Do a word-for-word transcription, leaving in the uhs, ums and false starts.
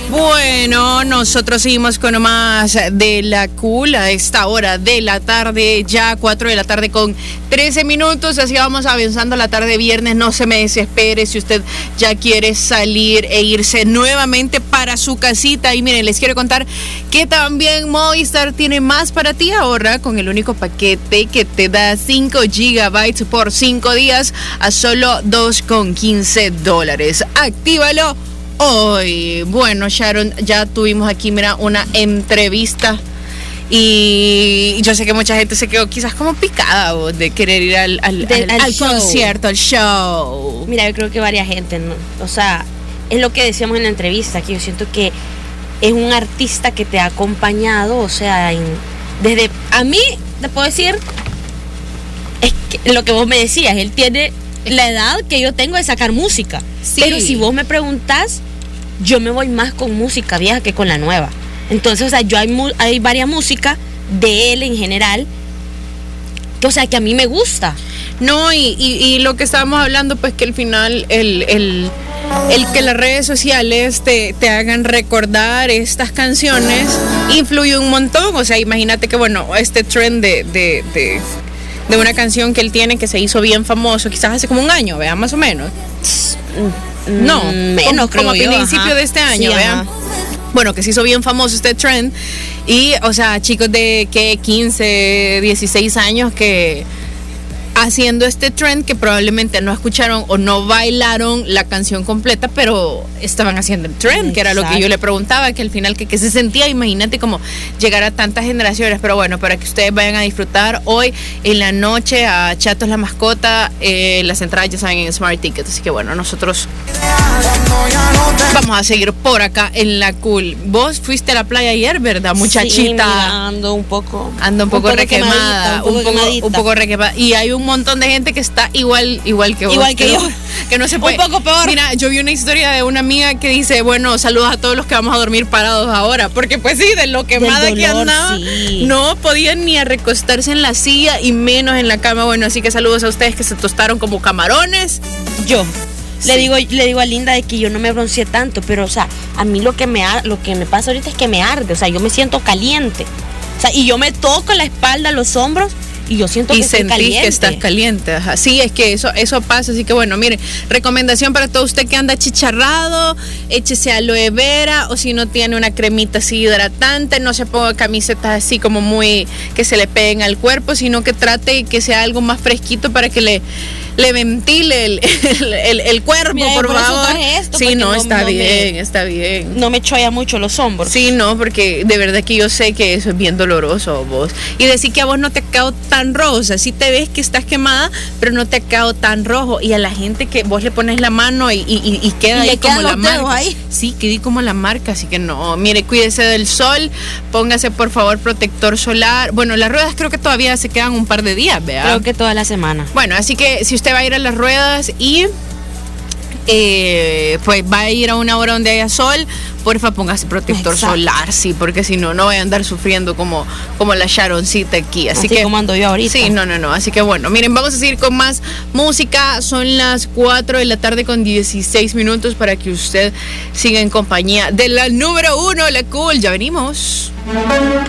Bueno, nosotros seguimos con más de la cool a esta hora de la tarde, ya cuatro de la tarde con trece minutos, así vamos avanzando la tarde viernes. No se me desespere si usted ya quiere salir e irse nuevamente para su casita. Y miren, les quiero contar que también Movistar tiene más para ti. Ahorra con el único paquete que te da cinco gigabytes por cinco días a solo dos con quince dólares. Actívalo hoy. Bueno, Sharon, ya tuvimos aquí, mira, una entrevista y yo sé que mucha gente se quedó quizás como picada vos, de querer ir al, al, De, al, al al show. concierto, al show. Mira, yo creo que varias gente, ¿no? O sea, es lo que decíamos en la entrevista, que yo siento que es un artista que te ha acompañado, o sea, en, desde, a mí, te puedo decir, es que lo que vos me decías, él tiene la edad que yo tengo de sacar música. Sí. Pero si vos me preguntás, yo me voy más con música vieja que con la nueva. Entonces, o sea, yo hay, mu- hay varias músicas de él en general, que, o sea, que a mí me gusta. No, y, y, y lo que estábamos hablando, pues que al final el, el, el que las redes sociales te, te hagan recordar estas canciones influye un montón. O sea, imagínate que, bueno, este trend de, de, de, de una canción que él tiene que se hizo bien famoso, quizás hace como un año, vea, más o menos. No, menos, como, como creo a yo, principio ajá. de este año, Sí, vean. ajá. Bueno, que se hizo bien famoso este trend. Y, o sea, chicos de que quince, dieciséis años que haciendo este trend que probablemente no escucharon o no bailaron la canción completa, pero estaban haciendo el trend, que era lo que Exacto. yo le preguntaba, que al final que, que se sentía, imagínate como llegar a tantas generaciones. Pero bueno, para que ustedes vayan a disfrutar hoy en la noche a Chatos la Mascota, eh, las entradas ya saben en Smart Tickets, así que bueno, nosotros vamos a seguir por acá en la cool. Vos fuiste a la playa ayer, ¿verdad, muchachita? Sí, mira, ando un poco. Anda un poco, requemada, quemadita, un poco, quemadita. un poco requemada. Y hay un montón de gente que está igual, igual que vos. Igual que no- yo. Que no se puede. Un poco peor. Mira, yo vi una historia de una amiga que dice, bueno, saludos a todos los que vamos a dormir parados ahora. Porque pues sí, de lo quemada que dolor, andaba, sí. no podían ni a recostarse en la silla y menos en la cama. Bueno, así que saludos a ustedes que se tostaron como camarones. Yo Sí. le digo le digo a Linda de que yo no me bronceé tanto, pero o sea, a mí lo que me ha- lo que me pasa ahorita es que me arde, o sea, yo me siento caliente. O sea, y yo me toco la espalda, los hombros y yo siento Y que estoy sentís caliente. que estás caliente. Ajá. Sí, es que eso, eso pasa. Así que bueno, miren, recomendación para todo usted que anda chicharrado, échese aloe vera, o si no tiene una cremita así hidratante, no se ponga camisetas así como muy que se le peguen al cuerpo, sino que trate que sea algo más fresquito para que le le ventile el, el, el- el cuerpo, Mira, yo por por eso favor. traje esto, Sí, porque no, no- está no me- bien, está bien. No me choya mucho los hombros. Sí, no, porque de verdad que yo sé que eso es bien doloroso vos. Y decir que a vos no te ha quedado tan rojo, o sea, sí te ves que estás quemada, pero no te ha quedado tan rojo. Y a la gente que vos le pones la mano y, y, y- y queda Y ahí le como quedan la los dedos marca. ahí. Sí, quedé como la marca, así que no. Mire, cuídese del sol, póngase por favor protector solar. Bueno, las ruedas creo que todavía se quedan un par de días, ¿vea? Creo que toda la semana. Bueno, así que si usted va a ir a las ruedas y eh, pues va a ir a una hora donde haya sol, porfa póngase protector Exacto. solar, sí, porque si no, no voy a andar sufriendo como, como la Sharoncita aquí. Así, Así, que como ando yo ahorita. sí, no, no, no. Así que bueno, miren, vamos a seguir con más música. Son las cuatro de la tarde con dieciséis minutos para que usted siga en compañía de la número uno, la cool. Ya venimos.